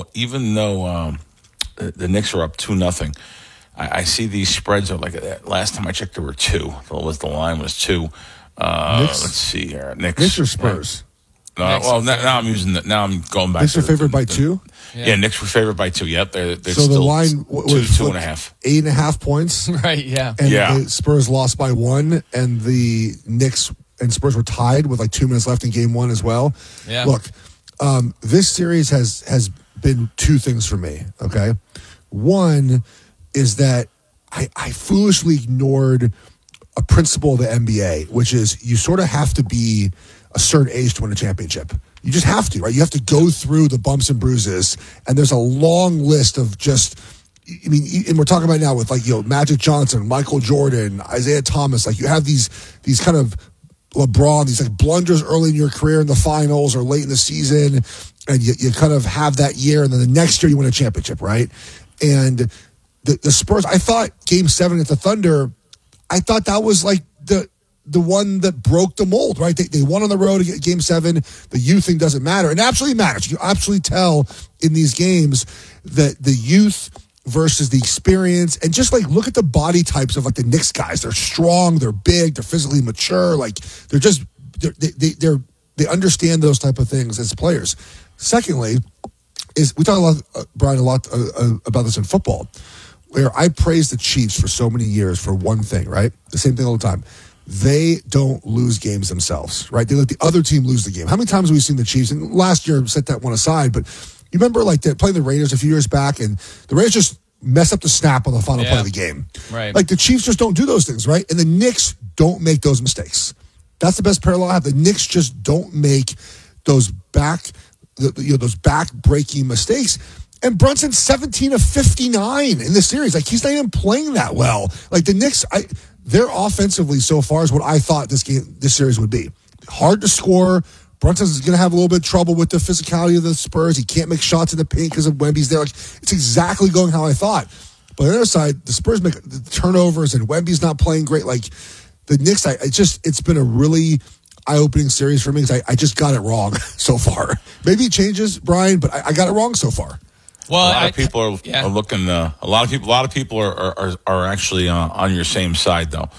the Knicks are up 2-0, I see these spreads are like last time I checked there were 2. The line was 2. Let's see here. Knicks or Spurs? Well, now I'm going back. Knicks are favored by 2? Yeah, Knicks were favored by 2. Yep, they're so still the line was 2.5. 8.5 points. Right. Yeah. And the Spurs lost by 1, and the Knicks and Spurs were tied with like 2 minutes left in Game 1 as well. Yeah. Look, this series has been 2 things for me. Okay, one is that I foolishly ignored a principle of the NBA, which is you sort of have to be a certain age to win a championship. You just have to, right? You have to go through the bumps and bruises, and there's a long list of just, I mean, and we're talking about now with Magic Johnson, Michael Jordan, Isaiah Thomas. Like you have these kind of LeBron, these like blunders early in your career in the finals or late in the season, and you kind of have that year, and then the next year you win a championship, right? And the Spurs, I thought Game 7 at the Thunder, I thought that was like the one that broke the mold, right? They won on the road at Game 7. The youth thing doesn't matter. It absolutely matters. You absolutely tell in these games that the youth versus the experience, and just like look at the body types of like the Knicks guys. They're strong, they're big, they're physically mature. Like they understand those type of things as players. Secondly, is we talk a lot, Brian, about this in football, where I praise the Chiefs for so many years for one thing, right? The same thing all the time. They don't lose games themselves, right? They let the other team lose the game. How many times have we seen the Chiefs? And last year, set that one aside, but you remember like they're playing the Raiders a few years back, and the Raiders just mess up the snap on the final play of the game. Right. Like the Chiefs just don't do those things, right? And the Knicks don't make those mistakes. That's the best parallel I have. The Knicks just don't make those back-breaking mistakes. And Brunson's 17 of 59 in this series. Like, he's not even playing that well. Like, the Knicks, they're offensively so far is what I thought this series would be. Hard to score. Brunson's going to have a little bit of trouble with the physicality of the Spurs. He can't make shots in the paint because of Wemby's there. Like, it's exactly going how I thought. But on the other side, the Spurs make the turnovers and Wemby's not playing great. Like, the Knicks, it's been a really eye-opening series for me because I just got it wrong so far. Maybe it changes, Brian, but I got it wrong so far. Well, a lot of people are looking. A lot of people are actually on your same side, though.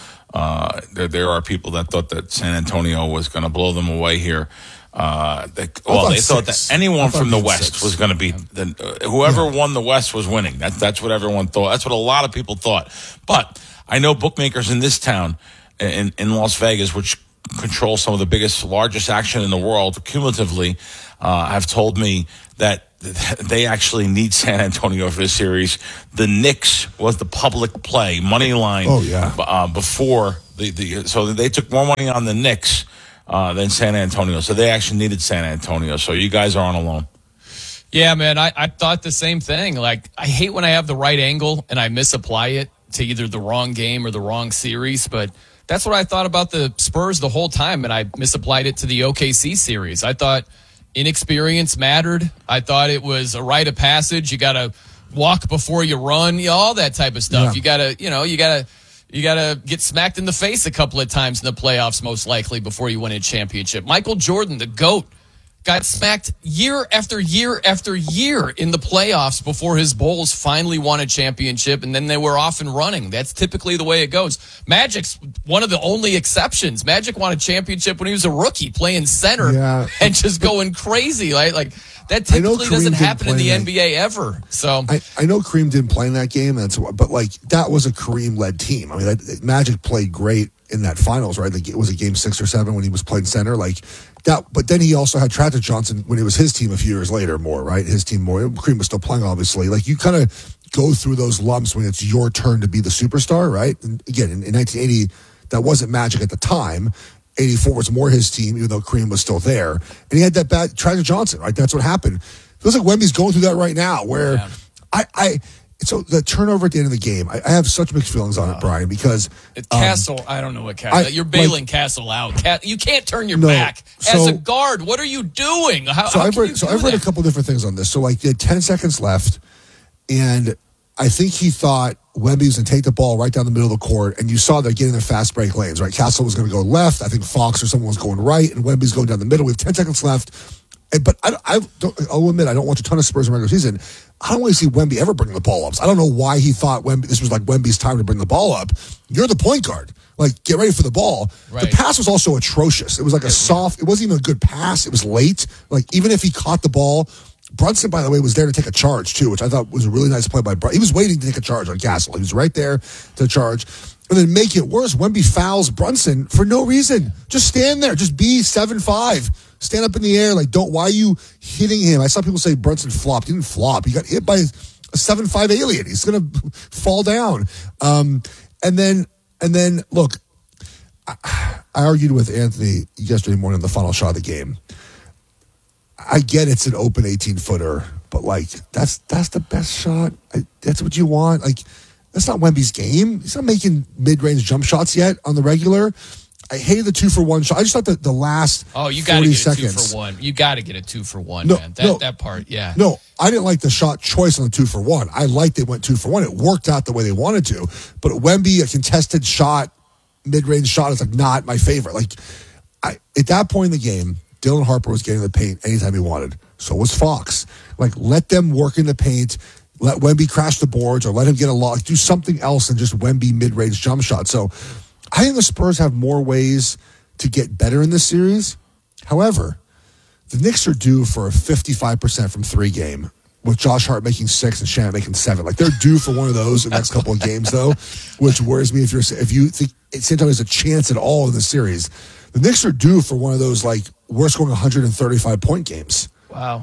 There are people that thought that San Antonio was going to blow them away here. They thought that anyone from the West was going to be whoever won the West was winning. That's what everyone thought. That's what a lot of people thought. But I know bookmakers in this town, in Las Vegas, which control some of the largest action in the world cumulatively, have told me that they actually need San Antonio for this series. The Knicks was the public play, money line. Oh, yeah. Before so they took more money on the Knicks than San Antonio. So they actually needed San Antonio. So you guys aren't alone. Yeah, man, I thought the same thing. Like, I hate when I have the right angle and I misapply it to either the wrong game or the wrong series, but that's what I thought about the Spurs the whole time, and I misapplied it to the OKC series. I thought inexperience mattered. I thought it was a rite of passage. You got to walk before you run, all that type of stuff. Yeah. You got to get smacked in the face a couple of times in the playoffs, most likely, before you win a championship. Michael Jordan, the GOAT, got smacked year after year after year in the playoffs before his Bulls finally won a championship, and then they were off and running. That's typically the way it goes. Magic's one of the only exceptions. Magic won a championship when he was a rookie playing center and just going crazy. Like that typically doesn't happen in the NBA ever. So I know Kareem didn't play in that game, but like that was a Kareem-led team. I mean, Magic played great in that finals, right? Like, it was a game 6 or 7 when he was playing center, like that. But then he also had Tragic Johnson when it was his team a few years later, more, right? His team more. Kareem was still playing, obviously. Like, you kind of go through those lumps when it's your turn to be the superstar, right? And again, in 1980, that wasn't Magic at the time. 84 was more his team, even though Kareem was still there. And he had that bad Tragic Johnson, right? That's what happened. It feels like Wemby's going through that right now, where so the turnover at the end of the game, I have such mixed feelings on it, Brian, because Castle, I don't know what Castle. You're bailing Castle out. You can't turn your back as a guard. What are you doing? I've read a couple different things on this. So, like, they had 10 seconds left, and I think he thought Wemby was going to take the ball right down the middle of the court, and you saw they're getting their fast break lanes, right? Castle was going to go left. I think Fox or someone was going right, and Wemby's going down the middle with 10 seconds left. But I'll admit, I don't watch a ton of Spurs in regular season. I don't really see Wemby ever bringing the ball up. So I don't know why he thought this was like Wemby's time to bring the ball up. You're the point guard. Like, get ready for the ball. Right. The pass was also atrocious. It was like it wasn't even a good pass. It was late. Like, even if he caught the ball, Brunson, by the way, was there to take a charge too, which I thought was a really nice play by Brunson. He was waiting to take a charge on Castle. He was right there to charge. And then make it worse, Wemby fouls Brunson for no reason. Just stand there. Just be 7'5". Stand up in the air. Like, why are you hitting him? I saw people say Brunson flopped. He didn't flop. He got hit by a 7'5" alien. He's going to fall down. And then look, I argued with Anthony yesterday morning on the final shot of the game. I get it's an open 18-footer, but like, that's the best shot. That's what you want. Like, that's not Wemby's game. He's not making mid-range jump shots yet on the regular. I hated the 2-for-1 shot. I just thought that the last 40 seconds. You got to get a 2-for-1. You got to get a 2-for-1, man. That part, yeah. No, I didn't like the shot choice on the 2-for-1. I liked they went 2-for-1. It worked out the way they wanted to. But Wemby, a contested shot, mid-range shot, is like not my favorite. Like, at that point in the game, Dylan Harper was getting the paint anytime he wanted. So was Fox. Like, let them work in the paint. Let Wemby crash the boards, or let him get a lock. Do something else than just Wemby mid-range jump shot. So I think the Spurs have more ways to get better in this series. However, the Knicks are due for a 55% from 3 game, with Josh Hart making 6 and Shannon making 7. Like, they're due for one of those in the next couple of games, though, which worries me if you think San Antonio has a chance at all in the series. The Knicks are due for one of those, like, we're scoring 135-point games. Wow.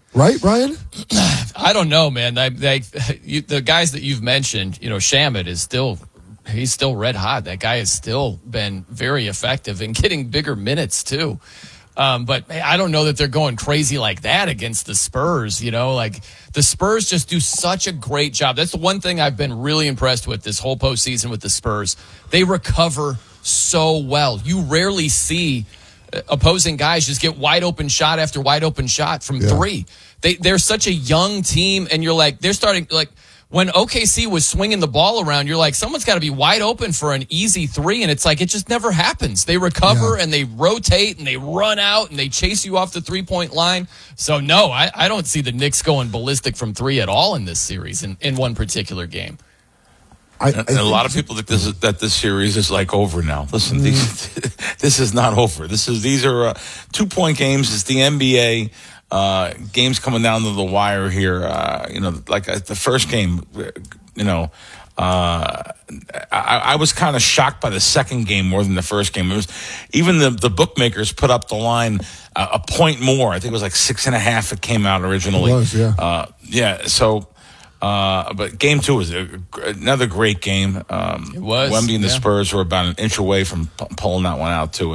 Right, Brian? I don't know, man. The guys that you've mentioned, Shamet is he's still red hot. That guy has still been very effective and getting bigger minutes too. But I don't know that they're going crazy like that against the Spurs. Like the Spurs just do such a great job. That's the one thing I've been really impressed with this whole postseason with the Spurs. They recover so well. You rarely see opposing guys just get wide open shot after wide open shot from three. They're such a young team, and you're like, they're starting, like, when OKC was swinging the ball around, you're like, someone's got to be wide open for an easy three, and it's like, it just never happens. They recover, and they rotate, and they run out, and they chase you off the three-point line. So, no, I don't see the Knicks going ballistic from three at all in this series, in one particular game. And a lot of people think this series is like over now. Listen, this is not over. These are 2-point games. It's the NBA. Games coming down to the wire here. Like the first game. I was kind of shocked by the second game more than the first game. It was even the bookmakers put up the line a point more. I think it was like 6.5. It came out originally. It was, yeah. Yeah. So. But game 2 was another great game. It was. Wemby and the Spurs were about an inch away from pulling that one out too.